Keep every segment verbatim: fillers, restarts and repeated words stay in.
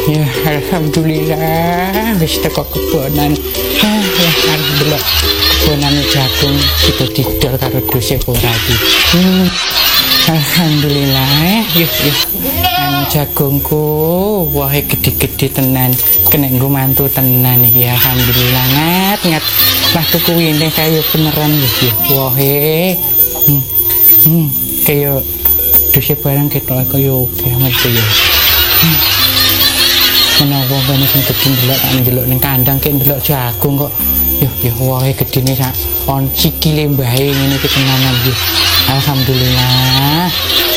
Ya alhamdulillah wis teko kebonan. Ah ya alhamdulillah kebonan jagung kita didol karo dose ora iki. Hmm. Alhamdulillah yuk yuk anu jagungku wae gede-gede tenan kena nggo mantu tenan iki alhamdulillah ngat ngat lah tuku ini kaya beneran iki wae hmm, hmm kaya dose barang ketok kaya oke amat ya hmm. Menawa bane sing gede ndelok tak ndelok ning kandang kek ndelok jagung kok yo yo wae gedene sak on sikile mbahe ngene iki tenanan iki alhamdulillah.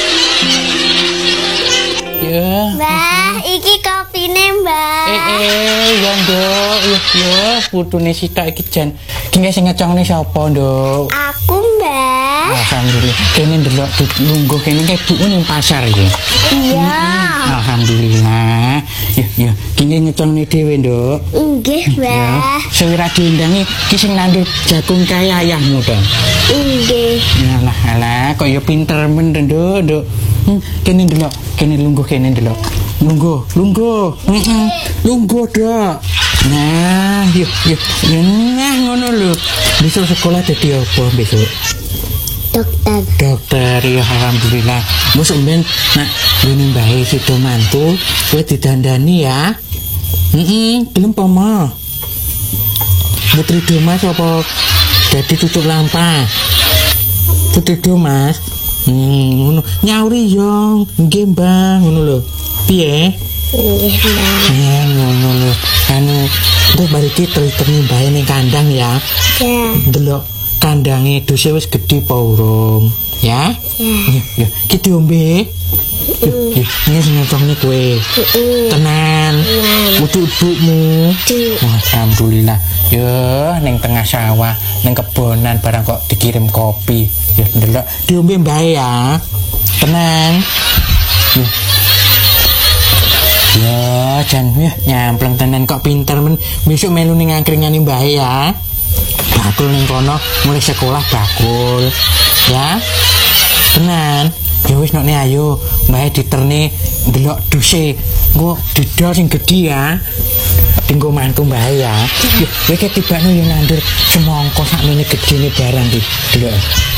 Ya. Mbah, iki kopine, Mbah. Eh eh, ya Nduk, ya ya putune sitok iki jan. Ki sing ngecongne sapa, Nduk? Aku, Mbah. Alhamdulillah. Kene ndelok lungguh kene kayak buku ning pasar iki. Iya. Alhamdulillah. Ya ya, kene ngecongne dhewe, Nduk. Nggih, Mbah. Sewira diundangi ki sing nandur jagung kaya ayahmu to. Nggih. Alah alah, kok ya pinter men, Nduk, Nduk. Hmm, kene ndelok, kene lungguh kene ndelok. Lungguh, lungguh. Heeh. Lungguh, Dok. Nah, yuk yuk. Nah, ngono lho. Besok sekolah dadi apa besok? Dokter. Dokter, ya alhamdulillah. Mosok ben nak ngene mbae sido mantu, kowe didandani ya. Heeh, gelem apa mah? Putri Domas apa dadi tutup lampa? Putri Domas. Hmm, ngono. Nyauri yo, nggih Mbah, ngono lho. Piye? Nggih, Mbah. Ya, ngono lho. Anu, terus bariki terus-terus mbae ning kandang ya. Ya. Delok kandange dose wis gedhe apa urung, ya? Ya. Ya, ki diombe. Yuk, yuk, ini sing ngecongne kowe. Tenan. Kudu ibumu. Alhamdulillah. Ya, ning tengah sawah, ning kebonan barang kok dikirim kopi. Ya, ndelok diombe mbae ya. Tenan. Ya. Ya, jan ya nyampleng tenan kok pinter men. Besok melu ning angkringane mbae ya. Bakul ning kono mulai sekolah bakul. Ya. Tenan. Ya wis nek ayo mbae diterne ndelok duse. Engko didol sing gedhi ya. Dinggo mantu mbae ya. Kowe ketibane yo nandur semangka sakmene gedene barang iki. Delok.